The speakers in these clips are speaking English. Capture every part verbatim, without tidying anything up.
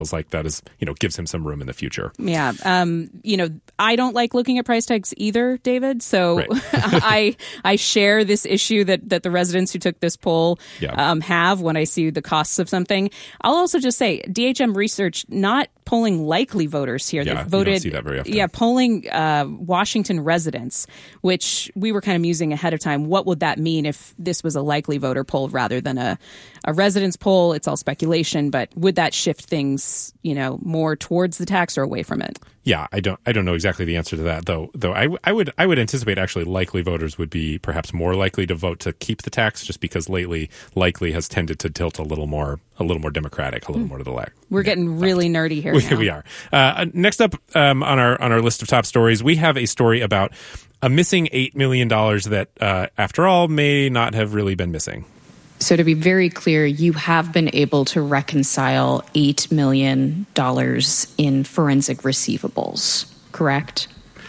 like that is, you know, gives him some room in the future. Yeah. Um, you know, I don't like looking at price tags either, David. So right. I I share this issue that, that the residents who took this poll yeah. um, have when I see the costs of something. I'll also just say D H M research not polling likely voters here. Yeah, They voted, you don't see that very often. Yeah, polling uh, Washington residents, which we were kind of musing ahead of time. What would that mean if this was a likely voter poll rather than a, a residents poll? It's all speculation, but would that shift things, you know, more towards the tax or away from it? Yeah, I don't I don't know exactly the answer to that, though. Though I, I would I would anticipate actually likely voters would be perhaps more likely to vote to keep the tax, just because lately likely has tended to tilt a little more a little more Democratic, a little mm. more to the left. We're getting left. really nerdy here. We, now. we are. Uh, next up um, on our on our list of top stories, we have a story about a missing eight million dollars that, uh, after all, may not have really been missing. So to be very clear, you have been able to reconcile eight million dollars in forensic receivables, correct?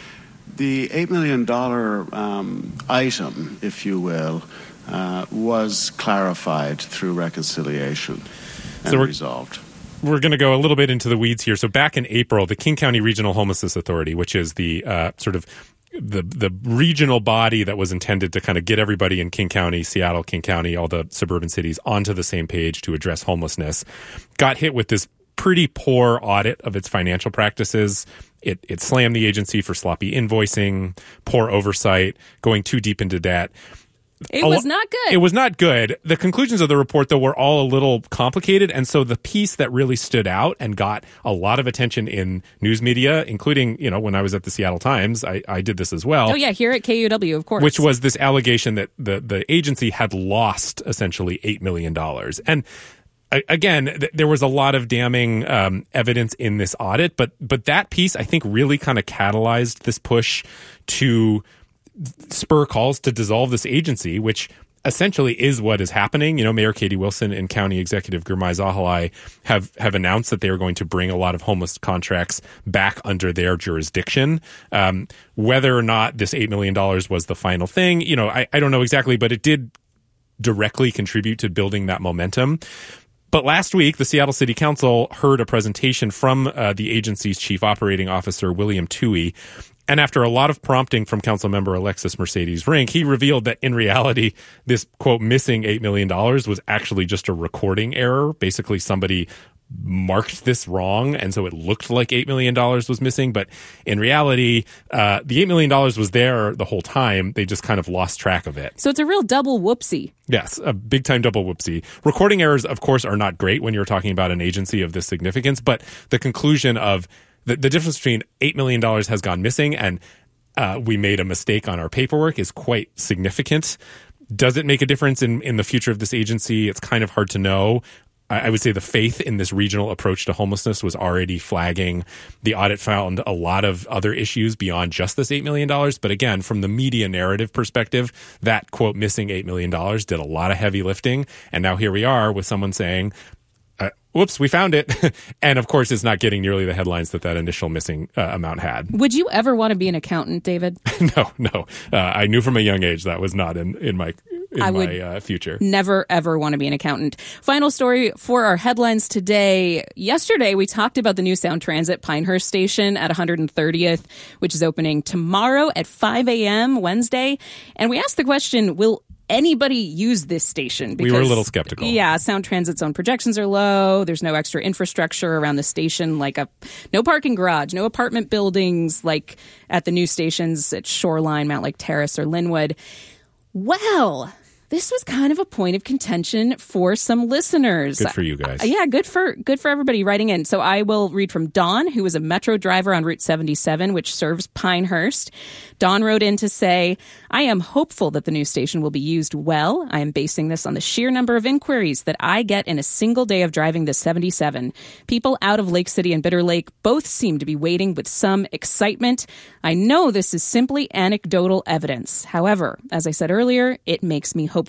The eight million dollars um, item, if you will, uh, was clarified through reconciliation and so we're, resolved. We're going to go a little bit into the weeds here. So back in April, the King County Regional Homelessness Authority, which is the uh, sort of the the regional body that was intended to kind of get everybody in King County, Seattle, King County, all the suburban cities onto the same page to address homelessness, got hit with this pretty poor audit of its financial practices. It it slammed the agency for sloppy invoicing, poor oversight, going too deep into debt. It was not good. It was not good. The conclusions of the report, though, were all a little complicated. And so the piece that really stood out and got a lot of attention in news media, including, you know, when I was at the Seattle Times, I, I did this as well. Oh, yeah, here at K U W, of course. Which was this allegation that the, the agency had lost essentially eight million dollars. And again, th- there was a lot of damning um, evidence in this audit. But, but that piece, I think, really kind of catalyzed this push to spur calls to dissolve this agency, which essentially is what is happening. You know, Mayor Katie Wilson and County Executive Gurmai Zahalai have, have announced that they are going to bring a lot of homeless contracts back under their jurisdiction. Um, whether or not this eight million dollars was the final thing, you know, I, I don't know exactly, but it did directly contribute to building that momentum. But last week, the Seattle City Council heard a presentation from uh, the agency's chief operating officer, William Toohey. And after a lot of prompting from Councilmember Alexis Mercedes Rink, he revealed that in reality, this, quote, missing eight million dollars was actually just a recording error. Basically, somebody marked this wrong, and so it looked like eight million dollars was missing. But in reality, uh, the eight million dollars was there the whole time. They just kind of lost track of it. So it's a real double whoopsie. Yes, a big-time double whoopsie. Recording errors, of course, are not great when you're talking about an agency of this significance, but the conclusion of The, the difference between eight million dollars has gone missing and uh, we made a mistake on our paperwork is quite significant. Does it make a difference in, in the future of this agency? It's kind of hard to know. I, I would say the faith in this regional approach to homelessness was already flagging. The audit found a lot of other issues beyond just this eight million dollars. But again, from the media narrative perspective, that, quote, missing eight million dollars did a lot of heavy lifting. And now here we are with someone saying, Uh, whoops, we found it. And of course, it's not getting nearly the headlines that that initial missing uh, amount had. Would you ever want to be an accountant, David? no, no. Uh, I knew from a young age that was not in, in my in I my would uh, future. Never, ever want to be an accountant. Final story for our headlines today. Yesterday, we talked about the new Sound Transit Pinehurst station at one hundred thirtieth, which is opening tomorrow at five a.m. Wednesday. And we asked the question, will anybody use this station? Because, we were a little skeptical. Yeah, Sound Transit's own projections are low. There's no extra infrastructure around the station, like a no parking garage, no apartment buildings like at the new stations at Shoreline, Mount Lake Terrace, or Linwood. Well, this was kind of a point of contention for some listeners. Good for you guys. Uh, yeah, good for good for everybody writing in. So I will read from Don, who is a Metro driver on Route seventy-seven, which serves Pinehurst. Don wrote in to say, I am hopeful that the new station will be used well. I am basing this on the sheer number of inquiries that I get in a single day of driving the seventy-seven. People out of Lake City and Bitter Lake both seem to be waiting with some excitement. I know this is simply anecdotal evidence. However, as I said earlier, it makes me hopeful.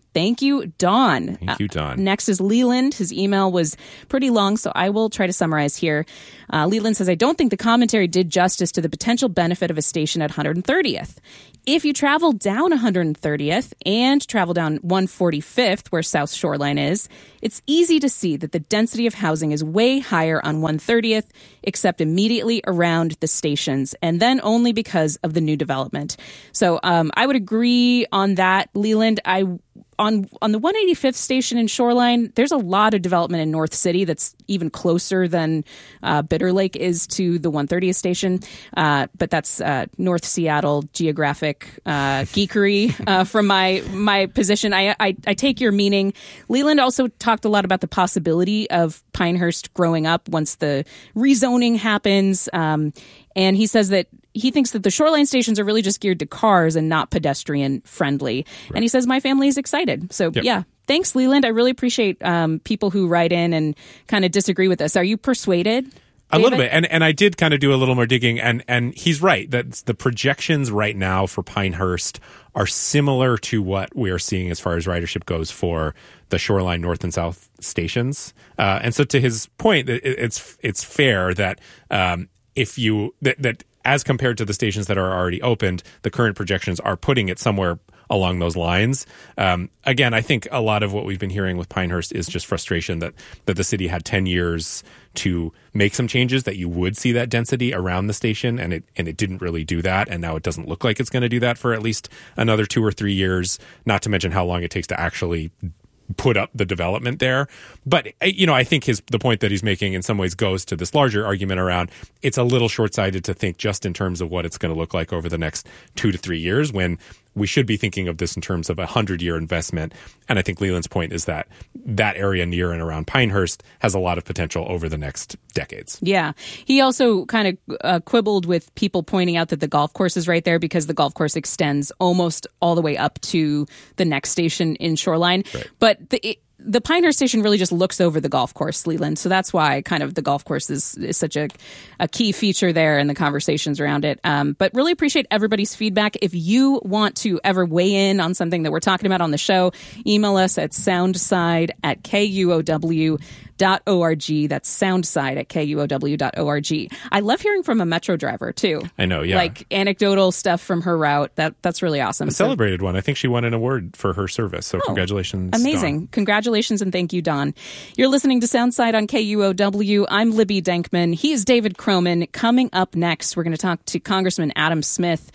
Thank you, Don. Thank you, Don. Uh, next is Leland. His email was pretty long, so I will try to summarize here. Uh, Leland says, I don't think the commentary did justice to the potential benefit of a station at one hundred thirtieth. If you travel down one hundred thirtieth and travel down one hundred forty-fifth, where South Shoreline is, it's easy to see that the density of housing is way higher on one hundred thirtieth, except immediately around the stations, and then only because of the new development. So um, I would agree on that, Leland. I On on the one hundred eighty-fifth station in Shoreline, there's a lot of development in North City that's even closer than uh, Bitter Lake is to the one hundred thirtieth station. Uh, but that's uh, North Seattle geographic uh, geekery uh, from my my position. I, I I take your meaning. Leland also talked a lot about the possibility of Pinehurst growing up once the rezoning happens. Um, and he says that he thinks that the Shoreline stations are really just geared to cars and not pedestrian friendly. Right. And he says, my family is excited. So, yep. yeah. Thanks, Leland. I really appreciate um, people who write in and kind of disagree with us. Are you persuaded? A David? little bit. And and I did kind of do a little more digging. And, and he's right that the projections right now for Pinehurst are similar to what we are seeing as far as ridership goes for the Shoreline North and South stations. Uh, and so to his point, it, it's it's fair that um, if you that, that as compared to the stations that are already opened, the current projections are putting it somewhere along those lines. Um, again, I think a lot of what we've been hearing with Pinehurst is just frustration that that the city had ten years to make some changes that you would see that density around the station, and it and it didn't really do that, and now it doesn't look like it's going to do that for at least another two or three years, not to mention how long it takes to actually put up the development there. But, you know, I think his the point that he's making in some ways goes to this larger argument around it's a little short-sighted to think just in terms of what it's going to look like over the next two to three years when we should be thinking of this in terms of a hundred-year investment. And I think Leland's point is that that area near and around Pinehurst has a lot of potential over the next decades. Yeah. He also kind of uh, quibbled with people pointing out that the golf course is right there because the golf course extends almost all the way up to the next station in Shoreline. Right. But the it, the Pinehurst station really just looks over the golf course, Leland. So that's why kind of the golf course is, is such a, a key feature there in the conversations around it. Um, but really appreciate everybody's feedback. If you want to ever weigh in on something that we're talking about on the show, email us at soundside at K U O W dot org. That's soundside at K U O W dot org. I love hearing from a Metro driver, too. I know, yeah. Like anecdotal stuff from her route. That That's really awesome. A celebrated so, one. I think she won an award for her service. So oh, congratulations, amazing. Dawn. Congratulations and thank you, Dawn. You're listening to Soundside on K U O W. I'm Libby Denkman. He is David Croman. Coming up next, we're going to talk to Congressman Adam Smith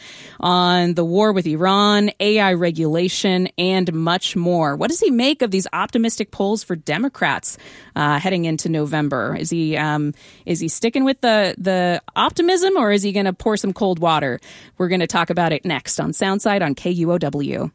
on the war with Iran, A I regulation, and much more. What does he make of these optimistic polls for Democrats uh, heading into November? Is he um, is he sticking with the, the optimism, or is he going to pour some cold water? We're going to talk about it next on Soundside on K U O W.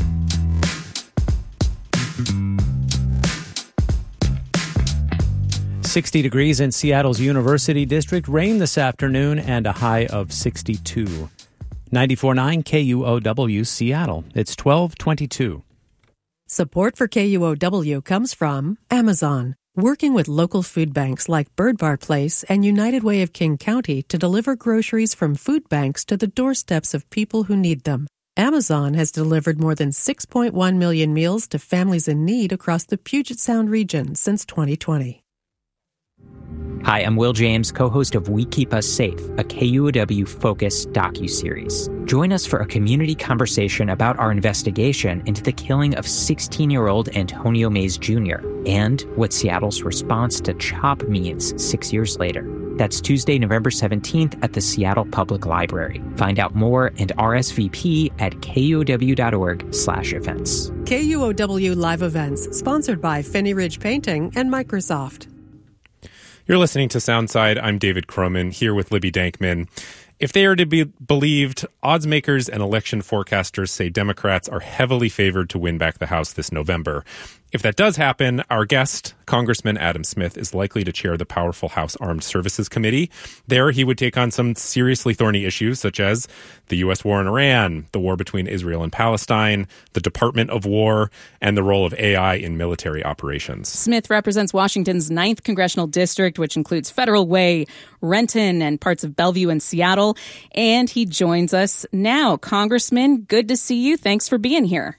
sixty degrees in Seattle's University District, rain this afternoon, and a high of sixty-two. ninety-four point nine K U O W Seattle. It's twelve twenty-two. Support for K U O W comes from Amazon, working with local food banks like Bird Bar Place and United Way of King County to deliver groceries from food banks to the doorsteps of people who need them. Amazon has delivered more than six point one million meals to families in need across the Puget Sound region since twenty twenty. Hi, I'm Will James, co-host of We Keep Us Safe, a K U O W-focused docuseries. Join us for a community conversation about our investigation into the killing of sixteen-year-old Antonio Mays Junior and what Seattle's response to CHOP means six years later. That's Tuesday, November seventeenth at the Seattle Public Library. Find out more and R S V P at K U O W dot org slash events. K U O W Live Events, sponsored by Finney Ridge Painting and Microsoft. You're listening to Soundside. I'm David Croman, here with Libby Dankman. If they are to be believed, odds makers and election forecasters say Democrats are heavily favored to win back the House this November. If that does happen, our guest, Congressman Adam Smith, is likely to chair the powerful House Armed Services Committee. There, he would take on some seriously thorny issues such as the U S war in Iran, the war between Israel and Palestine, the Department of War, and the role of A I in military operations. Smith represents Washington's ninth Congressional District, which includes Federal Way, Renton, and parts of Bellevue and Seattle. And he joins us now. Congressman, good to see you. Thanks for being here.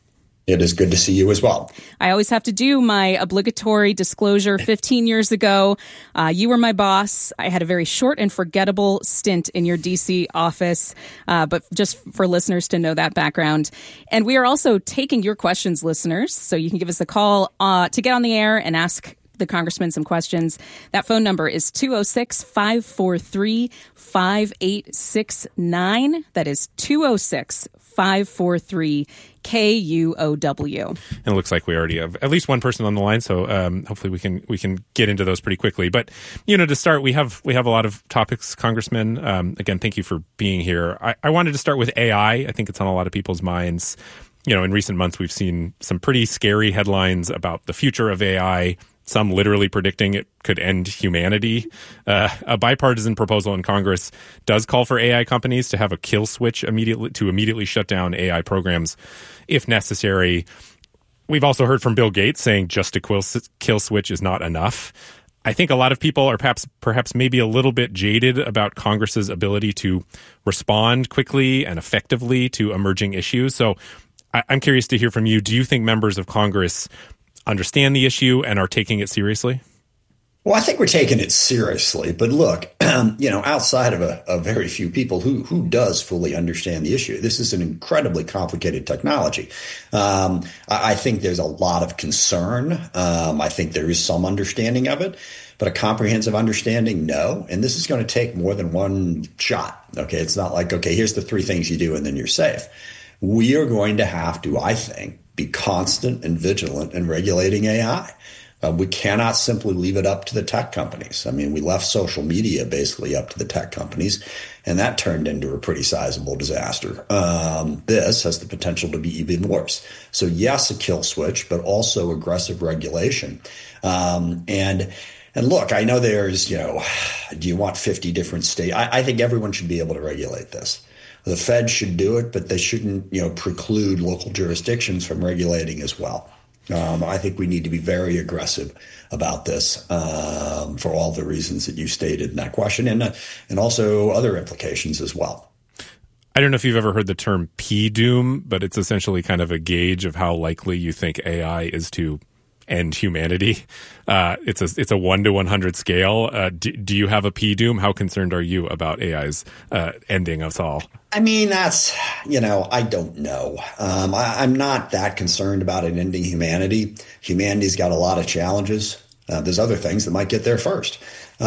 It is good to see you as well. I always have to do my obligatory disclosure. fifteen years ago, uh, you were my boss. I had a very short and forgettable stint in your D C office, uh, but just for listeners to know that background. And we are also taking your questions, listeners, so you can give us a call uh, to get on the air and ask the congressman some questions. That phone number is two oh six, five four three, five eight six nine. That is two oh six, five four three, K U O W. And it looks like we already have at least one person on the line, so um, hopefully we can we can get into those pretty quickly. But you know, to start, we have we have a lot of topics, Congressman. Um, again, thank you for being here. I, I wanted to start with A I. I think it's on a lot of people's minds. You know, in recent months, we've seen some pretty scary headlines about the future of A I. Some literally predicting it could end humanity. Uh, a bipartisan proposal in Congress does call for A I companies to have a kill switch immediately to immediately shut down A I programs if necessary. We've also heard from Bill Gates saying just a kill switch is not enough. I think a lot of people are perhaps perhaps maybe a little bit jaded about Congress's ability to respond quickly and effectively to emerging issues. So I, I'm curious to hear from you. Do you think members of Congress understand the issue and are taking it seriously? Well, I think we're taking it seriously. But look, um, you know, outside of a, a very few people who who does fully understand the issue, this is an incredibly complicated technology. Um, I, I think there's a lot of concern. Um, I think there is some understanding of it, but a comprehensive understanding, no. And this is going to take more than one shot. OK, it's not like, OK, here's the three things you do and then you're safe. We are going to have to, I think, be constant and vigilant in regulating A I. Uh, we cannot simply leave it up to the tech companies. I mean, we left social media basically up to the tech companies, and that turned into a pretty sizable disaster. Um, this has the potential to be even worse. So yes, a kill switch, but also aggressive regulation. Um, and and look, I know there's, you know, do you want fifty different states? I, I think everyone should be able to regulate this. The Fed should do it, but they shouldn't, you know, preclude local jurisdictions from regulating as well. Um, I think we need to be very aggressive about this um, for all the reasons that you stated in that question, and uh, and also other implications as well. I don't know if you've ever heard the term P-doom, but it's essentially kind of a gauge of how likely you think A I is to end humanity. Uh, it's a it's a one to one hundred scale. Uh, do, do you have a P-doom? How concerned are you about A I's uh, ending us all? I mean, that's, you know, I don't know. Um, I, I'm not that concerned about it ending humanity. Humanity's got a lot of challenges. Uh, there's other things that might get there first.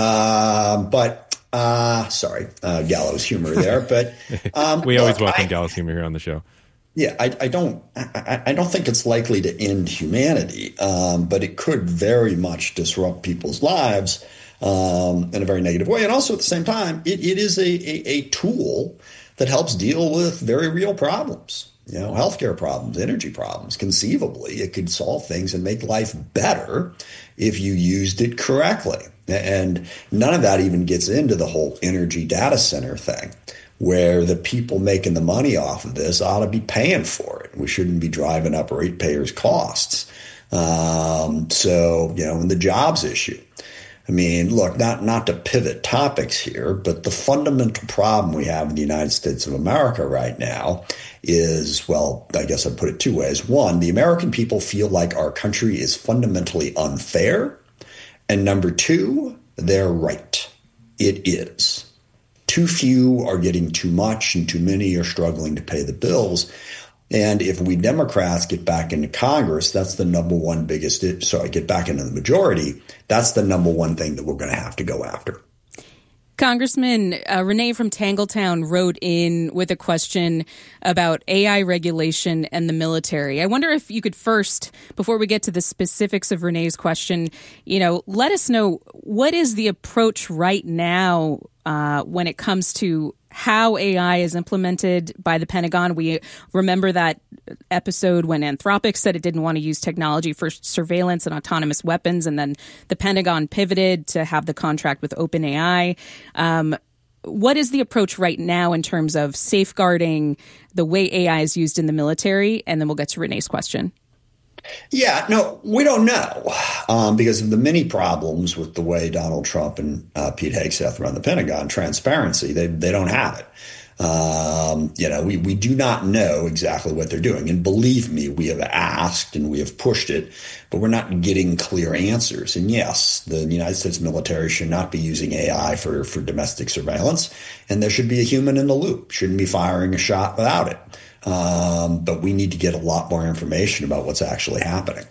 Uh, but, uh, sorry, uh, gallows humor there. But um, we always look, welcome I, gallows humor here on the show. Yeah, I, I don't. I, I don't think it's likely to end humanity, um, but it could very much disrupt people's lives um, in a very negative way. And also, at the same time, it, it is a, a, a tool that helps deal with very real problems. You know, healthcare problems, energy problems. Conceivably, it could solve things and make life better if you used it correctly. And none of that even gets into the whole energy data center thing, where the people making the money off of this ought to be paying for it. We shouldn't be driving up ratepayers' costs. Um, so, you know, and the jobs issue. I mean, look, not, not to pivot topics here, but the fundamental problem we have in the United States of America right now is, well, I guess I'd put it two ways. One, the American people feel like our country is fundamentally unfair. And number two, they're right. It is. Too few are getting too much and too many are struggling to pay the bills. And if we Democrats get back into Congress, that's the number one biggest, sorry, get back into the majority, that's the number one thing that we're going to have to go after. Congressman, uh, Renee from Tangletown wrote in with a question about A I regulation and the military. I wonder if you could first, before we get to the specifics of Renee's question, you know, let us know what is the approach right now uh, when it comes to how A I is implemented by the Pentagon. We remember that episode when Anthropic said it didn't want to use technology for surveillance and autonomous weapons, and then the Pentagon pivoted to have the contract with OpenAI. Um, what is the approach right now in terms of safeguarding the way A I is used in the military? And then we'll get to Renee's question. Yeah, no, we don't know um, because of the many problems with the way Donald Trump and uh, Pete Hegseth run the Pentagon. Transparency, they they don't have it. Um, you know, we, we do not know exactly what they're doing. And believe me, we have asked and we have pushed it, but we're not getting clear answers. And yes, the United States military should not be using A I for, for domestic surveillance. And there should be a human in the loop. Shouldn't be firing a shot without it. Um, but we need to get a lot more information about what's actually happening.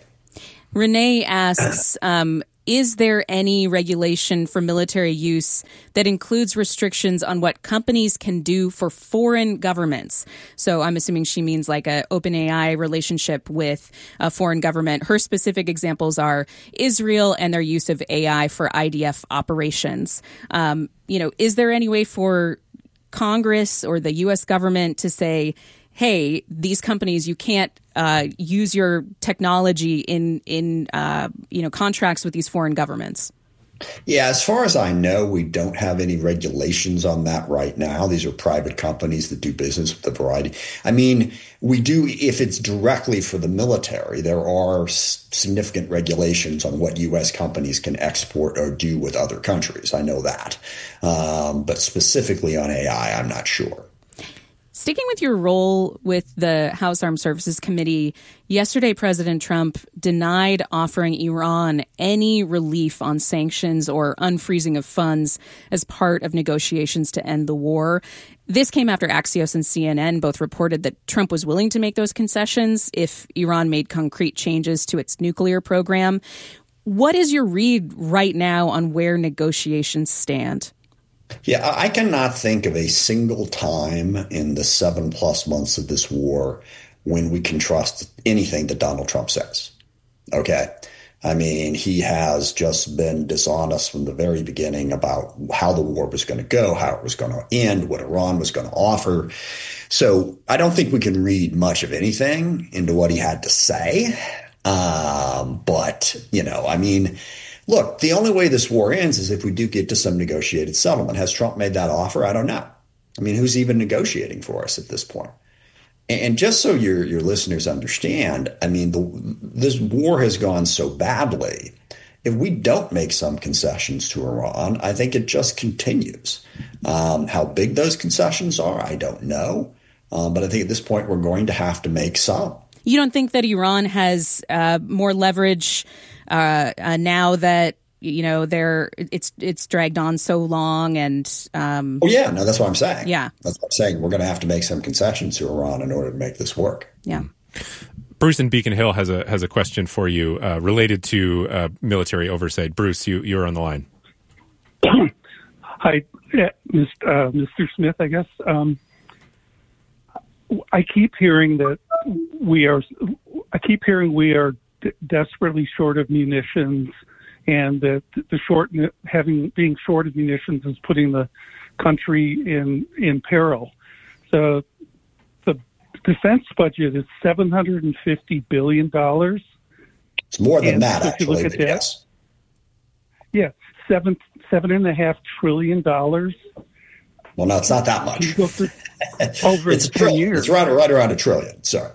Renee asks, um, is there any regulation for military use that includes restrictions on what companies can do for foreign governments? So I'm assuming she means like a OpenAI relationship with a foreign government. Her specific examples are Israel and their use of A I for I D F operations. Um, you know, is there any way for Congress or the U S government to say, hey, these companies, you can't uh, use your technology in in uh, you know contracts with these foreign governments? Yeah, as far as I know, we don't have any regulations on that right now. These are private companies that do business with a variety. I mean, we do, if it's directly for the military, there are significant regulations on what U S companies can export or do with other countries. I know that. Um, but specifically on A I, I'm not sure. Sticking with your role with the House Armed Services Committee, yesterday President Trump denied offering Iran any relief on sanctions or unfreezing of funds as part of negotiations to end the war. This came after Axios and C N N both reported that Trump was willing to make those concessions if Iran made concrete changes to its nuclear program. What is your read right now on where negotiations stand? Yeah, I cannot think of a single time in the seven plus months of this war when we can trust anything that Donald Trump says. Okay. I mean, he has just been dishonest from the very beginning about how the war was going to go, how it was going to end, what Iran was going to offer. So I don't think we can read much of anything into what he had to say. Um, but, you know, I mean, look, the only way this war ends is if we do get to some negotiated settlement. Has Trump made that offer? I don't know. I mean, who's even negotiating for us at this point? And just so your your listeners understand, I mean, the, this war has gone so badly. If we don't make some concessions to Iran, I think it just continues. Um, how big those concessions are, I don't know. Um, but I think at this point, we're going to have to make some. You don't think that Iran has uh, more leverage uh, uh, now that, you know, they're it's it's dragged on so long and um, oh yeah, no, that's what I'm saying. Yeah, that's what I'm saying. We're going to have to make some concessions to Iran in order to make this work. Yeah. Bruce in Beacon Hill has a has a question for you uh, related to uh, military oversight. Bruce, you you're on the line. Hi, uh, Mister Smith. I guess um, I keep hearing that we are. I keep hearing we are d- desperately short of munitions. And that the short having being short of munitions is putting the country in in peril. So the defense budget is seven hundred and fifty billion dollars. It's more than and that, actually. You look at that, yes. Yeah, seven seven and a half trillion dollars. Well, no, it's not that much. Over it's a ten trillion. years. It's right, right around a trillion. Sorry.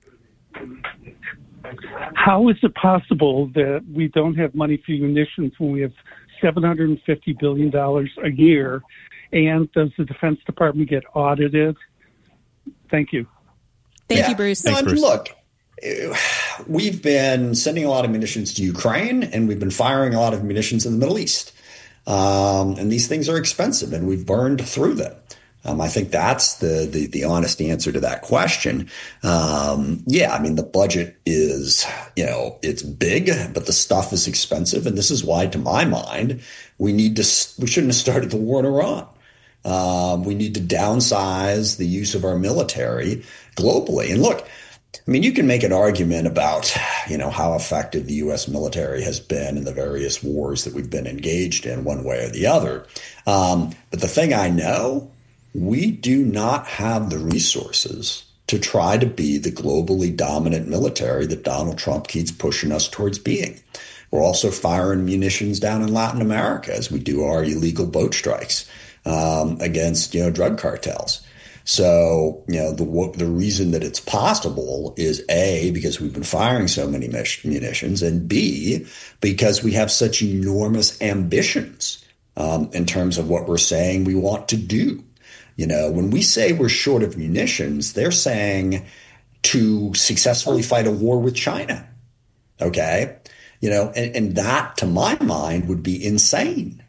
How is it possible that we don't have money for munitions when we have seven hundred fifty billion dollars a year? And does the Defense Department get audited? Thank you. Thank yeah. you, Bruce. No, Thanks, I mean, Bruce. Look, we've been sending a lot of munitions to Ukraine, and we've been firing a lot of munitions in the Middle East. Um, and these things are expensive, and we've burned through them. Um, I think that's the, the the honest answer to that question. Um, yeah, I mean, the budget is, you know, it's big, but the stuff is expensive. And this is why, to my mind, we need to we shouldn't have started the war in Iran. Um, we need to downsize the use of our military globally. And look, I mean, you can make an argument about, you know, how effective the U S military has been in the various wars that we've been engaged in one way or the other. Um, but the thing I know, we do not have the resources to try to be the globally dominant military that Donald Trump keeps pushing us towards being. We're also firing munitions down in Latin America as we do our illegal boat strikes um, against, you know, drug cartels. So, you know, the the reason that it's possible is A, because we've been firing so many munitions, and B, because we have such enormous ambitions um, in terms of what we're saying we want to do. You know, when we say we're short of munitions, they're saying to successfully fight a war with China. Okay. You know, and, and that, to my mind, would be insane.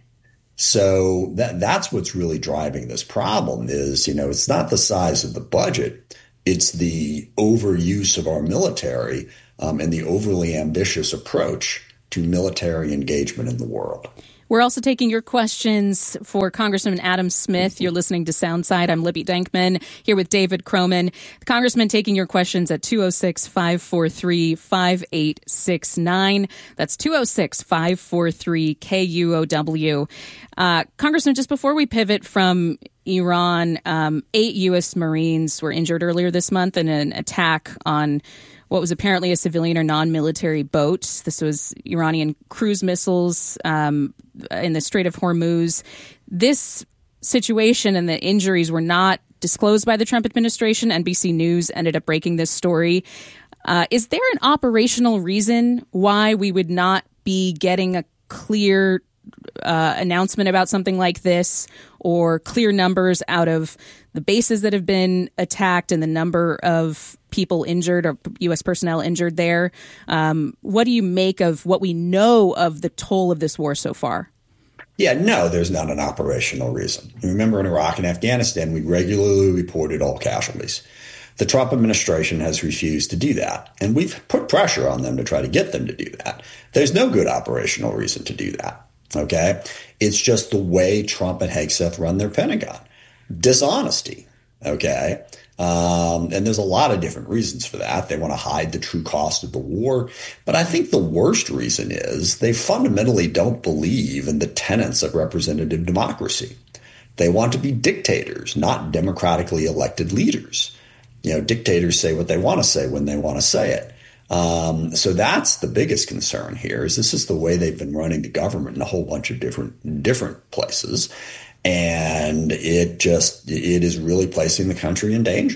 So that that's what's really driving this problem is, you know, it's not the size of the budget. It's the overuse of our military um, and the overly ambitious approach to military engagement in the world. We're also taking your questions for Congressman Adam Smith. You're listening to Soundside. I'm Libby Denkman here with David Croman. The Congressman taking your questions at two oh six, five four three, five eight six nine. That's two oh six, five four three, K U O W. Uh, Congressman, just before we pivot from Iran, um, eight U S Marines were injured earlier this month in an attack on what was apparently a civilian or non-military boat. This was Iranian cruise missiles um, in the Strait of Hormuz. This situation and the injuries were not disclosed by the Trump administration. N B C News ended up breaking this story. Uh, is there an operational reason why we would not be getting a clear uh, announcement about something like this, or clear numbers out of the bases that have been attacked and the number of people injured or U S personnel injured there? Um, what do you make of what we know of the toll of this war so far? Yeah, no, there's not an operational reason. You remember in Iraq and Afghanistan, we regularly reported all casualties. The Trump administration has refused to do that, and we've put pressure on them to try to get them to do that. There's no good operational reason to do that, okay? It's just the way Trump and Hegseth run their Pentagon. Dishonesty, okay? Um, and there's a lot of different reasons for that. They want to hide the true cost of the war. But I think the worst reason is they fundamentally don't believe in the tenets of representative democracy. They want to be dictators, not democratically elected leaders. You know, dictators say what they want to say when they want to say it. Um, so that's the biggest concern here is this is the way they've been running the government in a whole bunch of different different places. And it just it is really placing the country in danger.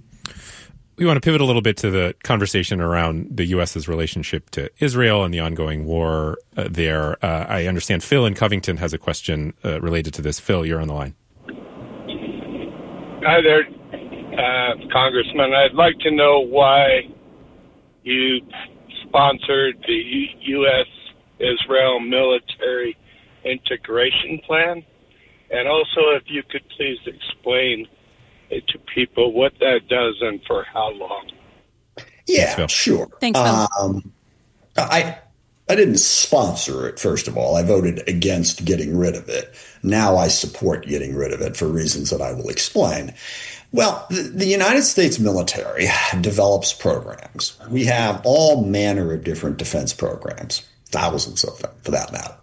We want to pivot a little bit to the conversation around the U S's relationship to Israel and the ongoing war uh, there. Uh, I understand Phil in Covington has a question uh, related to this. Phil, you're on the line. Hi there, uh, Congressman. I'd like to know why you sponsored the U S Israel military integration plan. And also, if you could please explain it to people what that does and for how long. Yeah, Thanks, sure. Thanks, Phil. Um, I I didn't sponsor it, first of all. I voted against getting rid of it. Now I support getting rid of it for reasons that I will explain. Well, the, the United States military develops programs. We have all manner of different defense programs, thousands of them for that matter.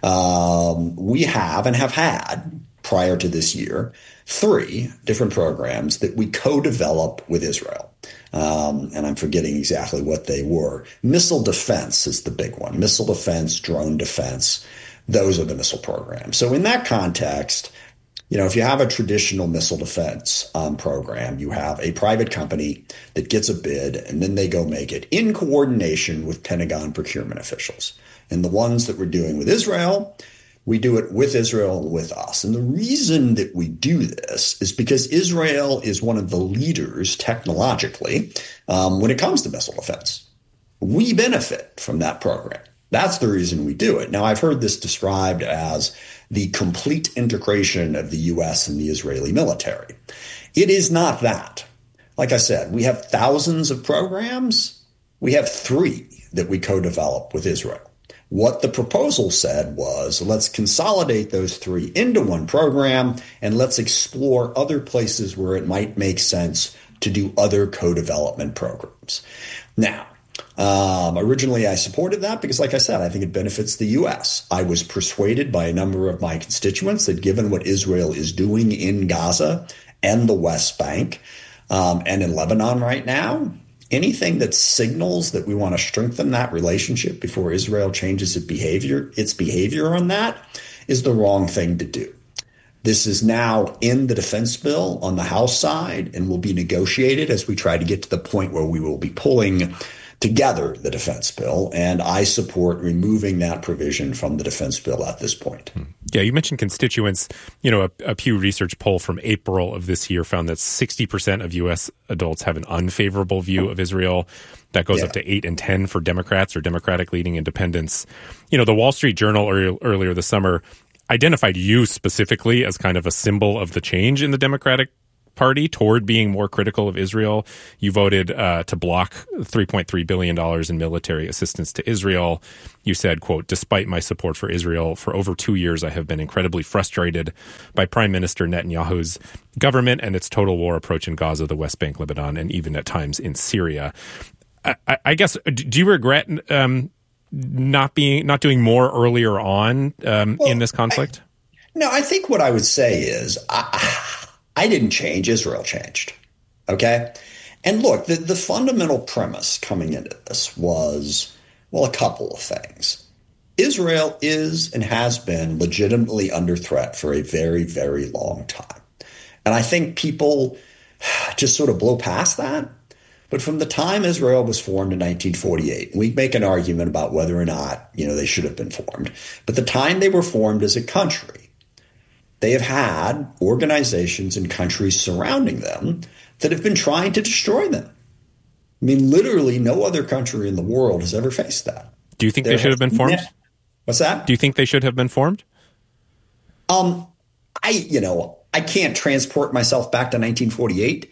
Um, we have and have had, prior to this year, three different programs that we co-develop with Israel. Um, and I'm forgetting exactly what they were. Missile defense is the big one. Missile defense, drone defense. Those are the missile programs. So in that context, you know, if you have a traditional missile defense um, program, you have a private company that gets a bid and then they go make it in coordination with Pentagon procurement officials. And the ones that we're doing with Israel, we do it with Israel and with us. And the reason that we do this is because Israel is one of the leaders technologically um, when it comes to missile defense. We benefit from that program. That's the reason we do it. Now, I've heard this described as the complete integration of the U S and the Israeli military. It is not that. Like I said, we have thousands of programs. We have three that we co-develop with Israel. What the proposal said was, let's consolidate those three into one program and let's explore other places where it might make sense to do other co-development programs. Now, um, originally I supported that because, like I said, I think it benefits the U S. I was persuaded by a number of my constituents that given what Israel is doing in Gaza and the West Bank um, and in Lebanon right now, anything that signals that we want to strengthen that relationship before Israel changes its behavior, its behavior on that is the wrong thing to do. This is now in the defense bill on the House side and will be negotiated as we try to get to the point where we will be pulling together the defense bill, and I support removing that provision from the defense bill at this point. Yeah, you mentioned constituents. You know, a, a Pew Research poll from April of this year found that sixty percent of U S adults have an unfavorable view of Israel. That goes yeah. up to eight and ten for Democrats or Democratic-leaning independents. You know, the Wall Street Journal earlier, earlier this summer identified you specifically as kind of a symbol of the change in the Democratic Party toward being more critical of Israel. You voted uh, to block three point three billion dollars in military assistance to Israel. You said, quote, "Despite my support for Israel, for over two years I have been incredibly frustrated by Prime Minister Netanyahu's government and its total war approach in Gaza, the West Bank, Lebanon, and even at times in Syria." I, I, I guess, do you regret um, not being not doing more earlier on um, well, in this conflict? I, no, I think what I would say is I, I didn't change. Israel changed. Okay. And look, the, the fundamental premise coming into this was, well, a couple of things. Israel is and has been legitimately under threat for a very, very long time. And I think people just sort of blow past that. But from the time Israel was formed in nineteen forty-eight, we make an argument about whether or not, you know, they should have been formed. But the time they were formed as a country, they have had organizations and countries surrounding them that have been trying to destroy them. I mean, literally no other country in the world has ever faced that. Do you think There they should have been formed? What's that? Do you think they should have been formed? Um, I, you know, I can't transport myself back to nineteen forty-eight.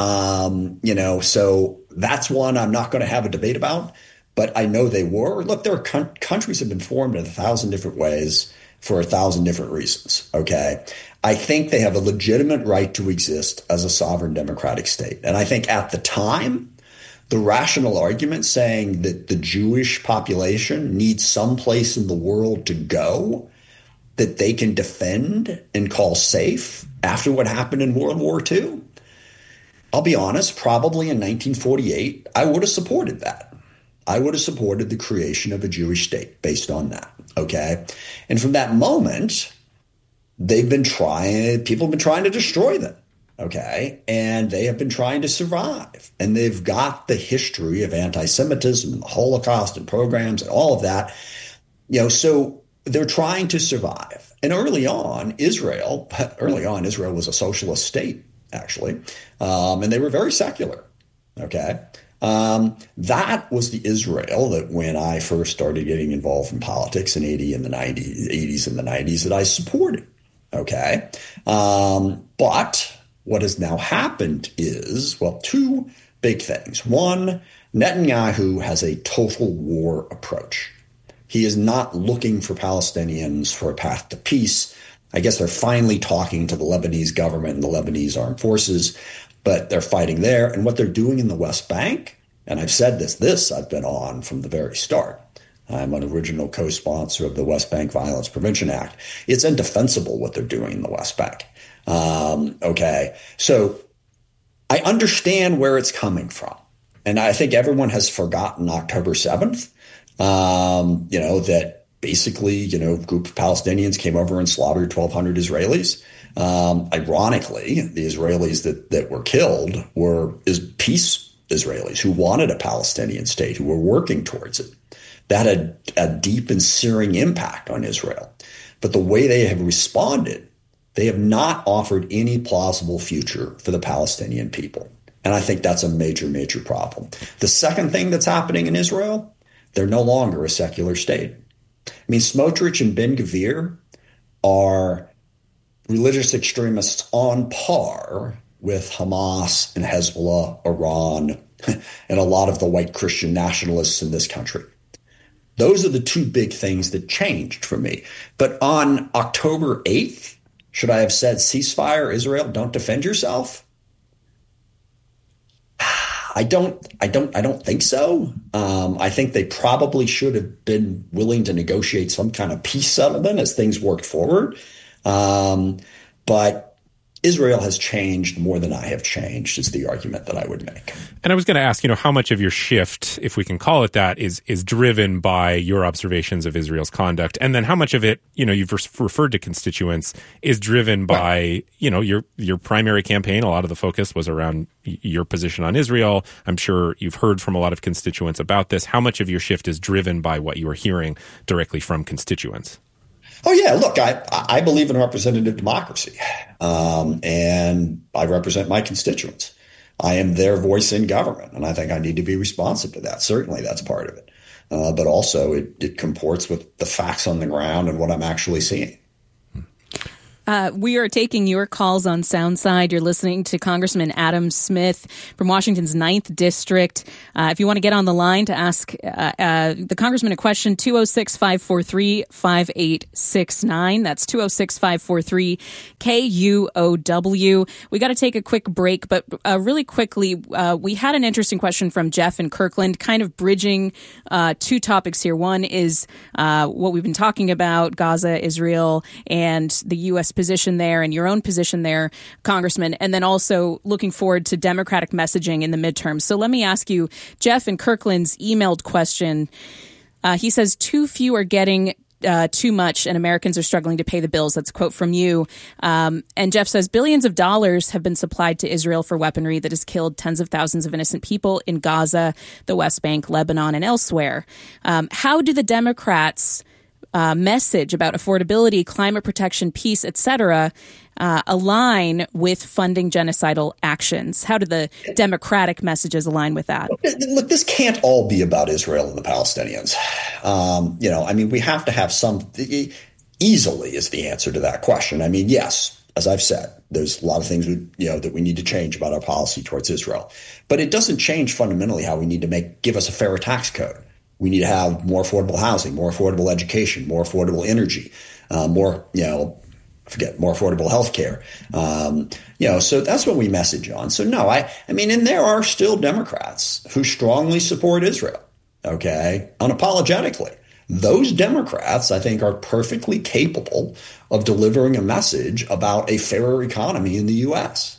Um, you know, so that's one I'm not going to have a debate about, but I know they were. Look, there are con- countries have been formed in a thousand different ways for a thousand different reasons. Okay. I think they have a legitimate right to exist as a sovereign democratic state. And I think at the time, the rational argument saying that the Jewish population needs some place in the world to go that they can defend and call safe after what happened in World War Two. I'll be honest, probably in nineteen forty-eight, I would have supported that. I would have supported the creation of a Jewish state based on that. Okay. And from that moment, they've been trying, people have been trying to destroy them. Okay. And they have been trying to survive. And they've got the history of anti-Semitism and the Holocaust and programs and all of that. You know, so they're trying to survive. And early on, Israel, early on, Israel was a socialist state, actually. Um, and they were very secular. Okay. Um, that was the Israel that when I first started getting involved in politics in eighty and the nineties, eighties and the nineties that I supported. Okay. Um, but what has now happened is, well, two big things. One, Netanyahu has a total war approach. He is not looking for Palestinians for a path to peace. I guess they're finally talking to the Lebanese government and the Lebanese armed forces, but they're fighting there. And what they're doing in the West Bank, and I've said this, this I've been on from the very start. I'm an original co-sponsor of the West Bank Violence Prevention Act. It's indefensible what they're doing in the West Bank. Um, okay, so I understand where it's coming from. And I think everyone has forgotten October seventh, um, you know, that basically, you know, a group of Palestinians came over and slaughtered twelve hundred Israelis. Um, ironically, the Israelis that, that were killed were is peace Israelis who wanted a Palestinian state, who were working towards it. That had a deep and searing impact on Israel. But the way they have responded, they have not offered any plausible future for the Palestinian people. And I think that's a major, major problem. The second thing that's happening in Israel, they're no longer a secular state. I mean, Smotrich and Ben-Gvir are religious extremists on par with Hamas and Hezbollah, Iran, and a lot of the white Christian nationalists in this country. Those are the two big things that changed for me. But on October eighth, should I have said ceasefire, Israel, don't defend yourself? I don't, I don't, I don't think so. Um, I think they probably should have been willing to negotiate some kind of peace settlement as things worked forward. Um, but Israel has changed more than I have changed is the argument that I would make. And I was going to ask, you know, how much of your shift, if we can call it that, is is driven by your observations of Israel's conduct? And then how much of it, you know, you've referred to constituents, is driven by, right. you know, your your primary campaign? A lot of the focus was around your position on Israel. I'm sure you've heard from a lot of constituents about this. How much of your shift is driven by what you are hearing directly from constituents? Oh, yeah. Look, I, I believe in representative democracy, um, and I represent my constituents. I am their voice in government, and I think I need to be responsive to that. Certainly that's part of it. Uh, but also it, it comports with the facts on the ground and what I'm actually seeing. Uh, we are taking your calls on Soundside. You're listening to Congressman Adam Smith from Washington's ninth District. Uh, if you want to get on the line to ask uh, uh, the Congressman a question, two oh six, five four three, five eight six nine. That's two oh six, five four three, K U O W. We got to take a quick break, but uh, really quickly, uh, we had an interesting question from Jeff in Kirkland, kind of bridging uh, two topics here. One is uh, what we've been talking about, Gaza, Israel, and the U S position there and your own position there, Congressman, and then also looking forward to Democratic messaging in the midterms. So let me ask you, Jeff in Kirkland's emailed question. Uh, he says, too few are getting uh, too much and Americans are struggling to pay the bills. That's a quote from you. Um, and Jeff says, billions of dollars have been supplied to Israel for weaponry that has killed tens of thousands of innocent people in Gaza, the West Bank, Lebanon, and elsewhere. Um, how do the Democrats Uh, message about affordability, climate protection, peace, et cetera, uh, align with funding genocidal actions? How do the Democratic messages align with that? Look, this can't all be about Israel and the Palestinians. Um, you know, I mean, we have to have some easily is the answer to that question. I mean, yes, as I've said, there's a lot of things we, you know, that we need to change about our policy towards Israel, but it doesn't change fundamentally how we need to make give us a fairer tax code. We need to have more affordable housing, more affordable education, more affordable energy, uh, more, you know, I forget, more affordable health care. Um, you know, so that's what we message on. So no, I, I mean, and there are still Democrats who strongly support Israel, okay, unapologetically. Those Democrats, I think, are perfectly capable of delivering a message about a fairer economy in the U S.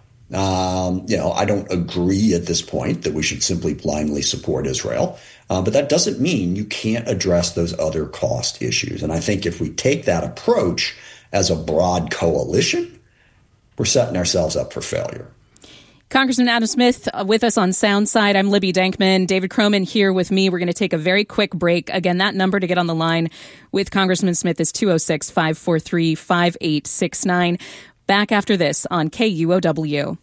Um, you know, I don't agree at this point that we should simply blindly support Israel. Uh, but that doesn't mean you can't address those other cost issues. And I think if we take that approach as a broad coalition, we're setting ourselves up for failure. Congressman Adam Smith uh, with us on Soundside. I'm Libby Dankman. David Croman here with me. We're going to take a very quick break. Again, that number to get on the line with Congressman Smith is two oh six, five four three, five eight six nine. Back after this on K U O W.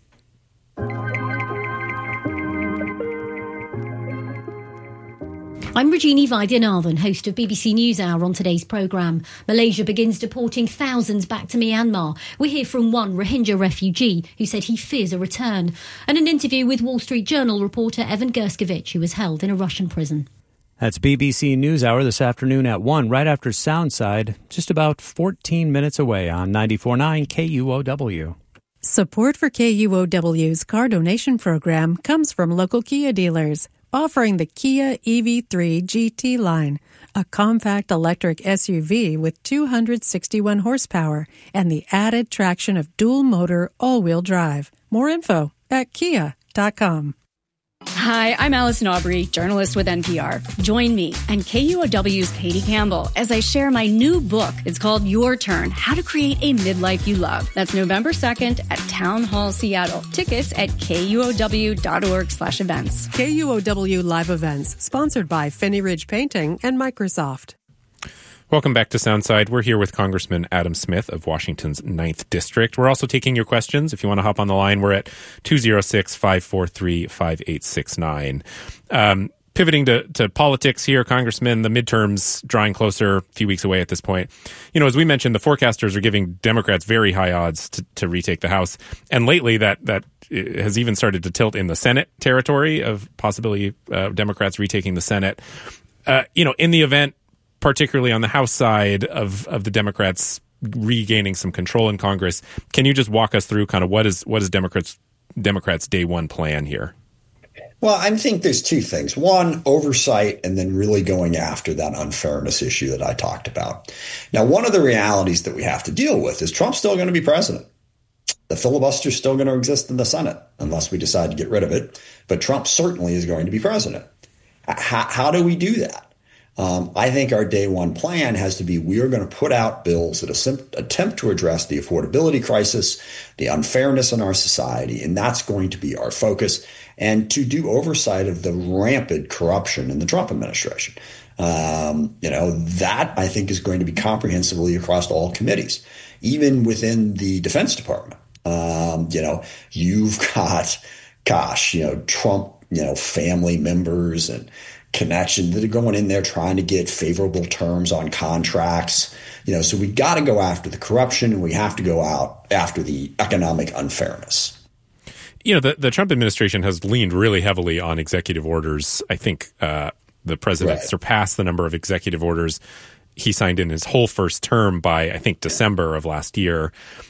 I'm Rajini Vaidyanathan, host of B B C NewsHour. On today's programme, Malaysia begins deporting thousands back to Myanmar. We hear from one Rohingya refugee who said he fears a return, and an interview with Wall Street Journal reporter Evan Gershkovich, who was held in a Russian prison. That's B B C NewsHour this afternoon at one, right after Soundside, just about fourteen minutes away on ninety-four point nine K U O W. Support for K U O W's car donation program comes from local Kia dealers, offering the Kia E V three G T line, a compact electric S U V with two hundred sixty-one horsepower and the added traction of dual-motor all-wheel drive. More info at kia dot com. Hi, I'm Allison Aubrey, journalist with N P R. Join me and K U O W's Katie Campbell as I share my new book. It's called Your Turn, How to Create a Midlife You Love. That's November second at Town Hall Seattle. Tickets at kuow.org slash events. K U O W live events, sponsored by Finney Ridge Painting and Microsoft. Welcome back to Soundside. We're here with Congressman Adam Smith of Washington's ninth District. We're also taking your questions. If you want to hop on the line, we're at two oh six, five four three, five eight six nine. Um, pivoting to, to politics here, Congressman, the midterms drawing closer, a few weeks away at this point. You know, as we mentioned, the forecasters are giving Democrats very high odds to, to retake the House. And lately that, that has even started to tilt in the Senate territory of possibly uh, Democrats retaking the Senate. Uh, you know, in the event, particularly on the House side of, of the Democrats regaining some control in Congress, can you just walk us through kind of what is what is Democrats Democrats' day one plan here? Well, I think there's two things. One, oversight, and then really going after that unfairness issue that I talked about. Now, one of the realities that we have to deal with is Trump's still going to be president. The filibuster is still going to exist in the Senate unless we decide to get rid of it. But Trump certainly is going to be president. How, how do we do that? Um, I think our day one plan has to be we are going to put out bills that attempt to address the affordability crisis, the unfairness in our society, and that's going to be our focus, and to do oversight of the rampant corruption in the Trump administration. Um, you know, that I think is going to be comprehensively across all committees, even within the Defense Department. Um, you know, you've got, gosh, you know, Trump, you know, family members and connections that are going in there trying to get favorable terms on contracts. You know, so we got to go after the corruption, and we have to go out after the economic unfairness. You know, the, the Trump administration has leaned really heavily on executive orders. I think uh, the president Right. surpassed the number of executive orders he signed in his whole first term by, I think, December of last year.